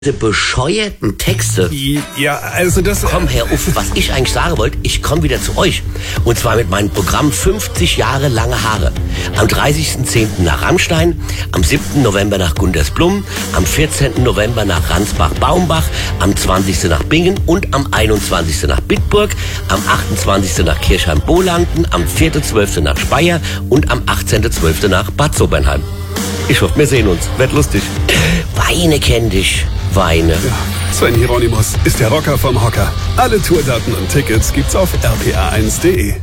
Diese bescheuerten Texte. Ja, also das... Komm, Herr Uff, was ich eigentlich sagen wollte, ich komme wieder zu euch. Und zwar mit meinem Programm 50 Jahre lange Haare. Am 30.10. nach Rammstein, am 7. November nach Gundersblum, am 14. November nach Ransbach-Baumbach, am 20. nach Bingen und am 21. nach Bitburg, am 28. nach Kirchheim-Bolanden, am 4.12. nach Speyer und am 18.12. nach Bad Sobernheim. Ich hoffe, wir sehen uns. Wird lustig. Weine kenn dich. Weine. Ja, Sven Hieronymus ist der Rocker vom Hocker. Alle Tourdaten und Tickets gibt's auf rpa1.de.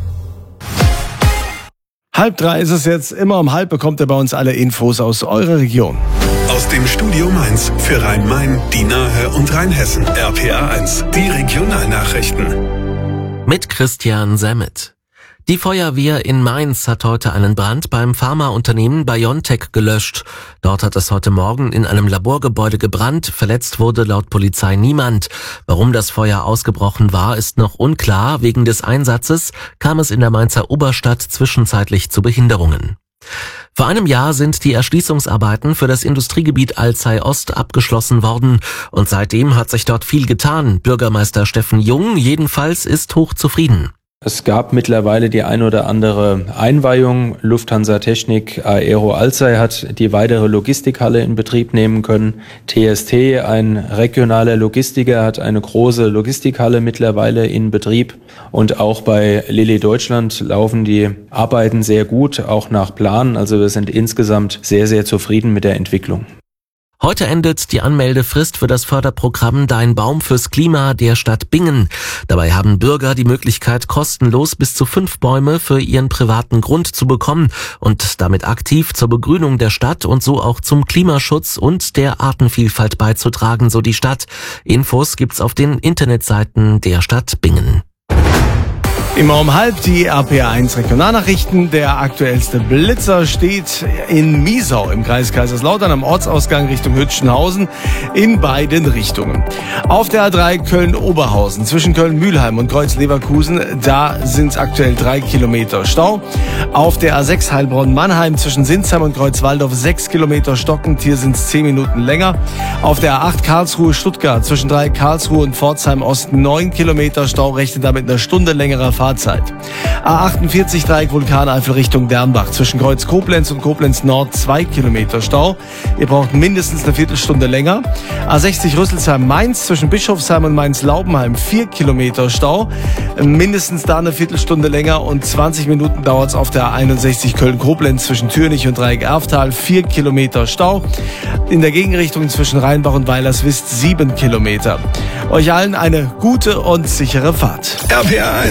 2:30 ist es jetzt. Immer um 2:30 bekommt ihr bei uns alle Infos aus eurer Region. Aus dem Studio Mainz für Rhein-Main, die Nahe und Rheinhessen. RPA1, die Regionalnachrichten. Mit Christian Semmet. Die Feuerwehr in Mainz hat heute einen Brand beim Pharmaunternehmen BioNTech gelöscht. Dort hat es heute Morgen in einem Laborgebäude gebrannt. Verletzt wurde laut Polizei niemand. Warum das Feuer ausgebrochen war, ist noch unklar. Wegen des Einsatzes kam es in der Mainzer Oberstadt zwischenzeitlich zu Behinderungen. Vor einem Jahr sind die Erschließungsarbeiten für das Industriegebiet Alzey Ost abgeschlossen worden. Und seitdem hat sich dort viel getan. Bürgermeister Steffen Jung jedenfalls ist hochzufrieden. Es gab mittlerweile die ein oder andere Einweihung. Lufthansa Technik Aero Alzey hat die weitere Logistikhalle in Betrieb nehmen können. TST, ein regionaler Logistiker, hat eine große Logistikhalle mittlerweile in Betrieb. Und auch bei Lilly Deutschland laufen die Arbeiten sehr gut, auch nach Plan. Also wir sind insgesamt sehr, sehr zufrieden mit der Entwicklung. Heute endet die Anmeldefrist für das Förderprogramm Dein Baum fürs Klima der Stadt Bingen. Dabei haben Bürger die Möglichkeit, kostenlos bis zu 5 Bäume für ihren privaten Grund zu bekommen und damit aktiv zur Begrünung der Stadt und so auch zum Klimaschutz und der Artenvielfalt beizutragen, so die Stadt. Infos gibt's auf den Internetseiten der Stadt Bingen. Immer um 2:30 die RPA1 Regionalnachrichten. Der aktuellste Blitzer steht in Miesau im Kreis Kaiserslautern am Ortsausgang Richtung Hütchenhausen in beiden Richtungen. Auf der A3 Köln-Oberhausen zwischen Köln-Mühlheim und Kreuz-Leverkusen, da sind aktuell 3 Kilometer Stau. Auf der A6 Heilbronn-Mannheim zwischen Sinsheim und Kreuzwaldorf 6 Kilometer stockend, hier sind es 10 Minuten länger. Auf der A8 Karlsruhe-Stuttgart zwischen Karlsruhe und Pforzheim-Osten 9 Kilometer Stau, rechnet damit eine Stunde längerer Fahrzeit. A48 Dreieck Vulkaneifel Richtung Dernbach zwischen Kreuz Koblenz und Koblenz Nord 2 Kilometer Stau. Ihr braucht mindestens eine Viertelstunde länger. A60 Rüsselsheim Mainz zwischen Bischofsheim und Mainz-Laubenheim 4 Kilometer Stau. Mindestens da eine Viertelstunde länger und 20 Minuten dauert es auf der A61 Köln-Koblenz zwischen Türnich und Dreieck-Erftal 4 Kilometer Stau. In der Gegenrichtung zwischen Rheinbach und Weilerswist 7 Kilometer. Euch allen eine gute und sichere Fahrt. RPA1.